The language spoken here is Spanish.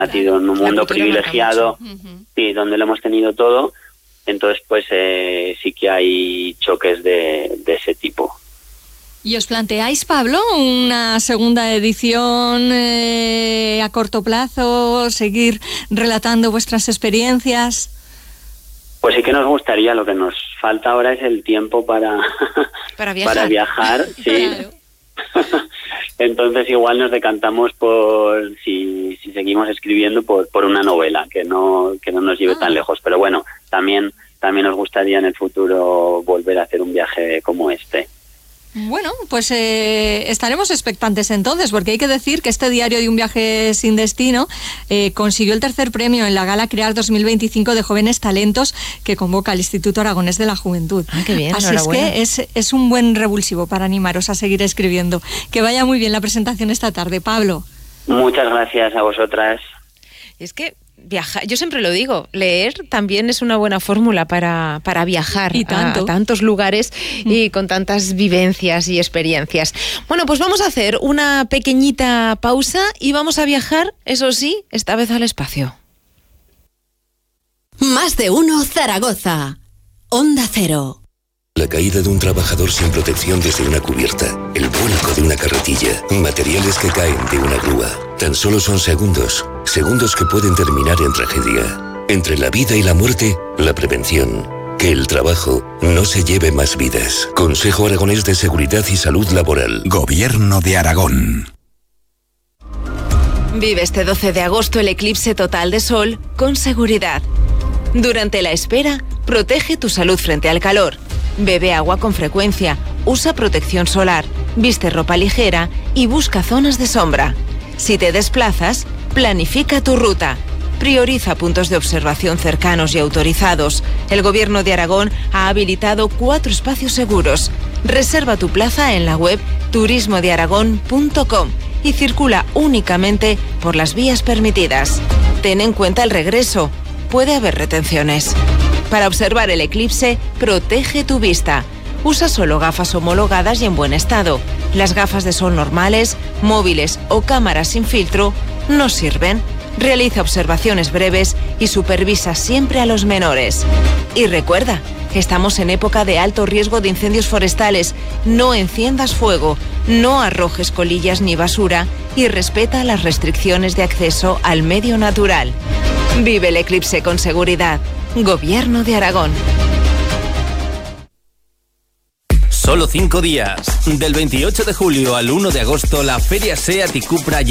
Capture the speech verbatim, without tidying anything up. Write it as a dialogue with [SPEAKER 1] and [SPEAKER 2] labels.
[SPEAKER 1] nacido en un mundo privilegiado, uh-huh. sí, donde lo hemos tenido todo, entonces pues eh, sí que hay choques de, de ese tipo.
[SPEAKER 2] ¿Y os planteáis, Pablo, una segunda edición eh, a corto plazo, seguir relatando vuestras experiencias?
[SPEAKER 1] Pues sí que nos gustaría, lo que nos falta ahora es el tiempo para,
[SPEAKER 3] para viajar,
[SPEAKER 1] para viajar sí.
[SPEAKER 3] Claro.
[SPEAKER 1] Entonces igual nos decantamos por, si, si seguimos escribiendo, por, por una novela que no, que no nos lleve ah. tan lejos. Pero bueno, también, también nos gustaría en el futuro volver a hacer un viaje como este.
[SPEAKER 2] Bueno, pues eh, estaremos expectantes entonces, porque hay que decir que este diario de un viaje sin destino eh, consiguió el tercer premio en la Gala Crear dos mil veinticinco de Jóvenes Talentos que convoca el Instituto Aragonés de la Juventud.
[SPEAKER 3] Ah, qué bien,
[SPEAKER 2] así es que es, es un buen revulsivo para animaros a seguir escribiendo. Que vaya muy bien la presentación esta tarde, Pablo.
[SPEAKER 1] Muchas gracias a vosotras.
[SPEAKER 3] Es que viajar, yo siempre lo digo, leer también es una buena fórmula para, para viajar
[SPEAKER 2] y tanto.
[SPEAKER 3] a tantos lugares y con tantas vivencias y experiencias. Bueno, pues vamos a hacer una pequeñita pausa y vamos a viajar, eso sí, esta vez al espacio.
[SPEAKER 4] Más de uno Zaragoza. Onda Cero.
[SPEAKER 5] La caída de un trabajador sin protección desde una cubierta, el vuelco de una carretilla, materiales que caen de una grúa. Tan solo son segundos, segundos que pueden terminar en tragedia. Entre la vida y la muerte, la prevención. Que el trabajo no se lleve más vidas. Consejo Aragonés de Seguridad y Salud Laboral.
[SPEAKER 6] Gobierno de Aragón.
[SPEAKER 3] Vive este doce de agosto el eclipse total de sol con seguridad. Durante la espera, protege tu salud frente al calor. Bebe agua con frecuencia, usa protección solar, viste ropa ligera y busca zonas de sombra. Si te desplazas, planifica tu ruta. Prioriza puntos de observación cercanos y autorizados. El Gobierno de Aragón ha habilitado cuatro espacios seguros. Reserva tu plaza en la web turismo de aragón punto com y circula únicamente por las vías permitidas. Ten en cuenta el regreso. Puede haber retenciones. Para observar el eclipse, protege tu vista. Usa solo gafas homologadas y en buen estado. Las gafas de sol normales, móviles o cámaras sin filtro no sirven. Realiza observaciones breves y supervisa siempre a los menores. Y recuerda, estamos en época de alto riesgo de incendios forestales. No enciendas fuego, no arrojes colillas ni basura y respeta las restricciones de acceso al medio natural. Vive el eclipse con seguridad. Gobierno de Aragón.
[SPEAKER 7] Solo cinco días. Del veintiocho de julio al uno de agosto, la Feria SEAT y Cupra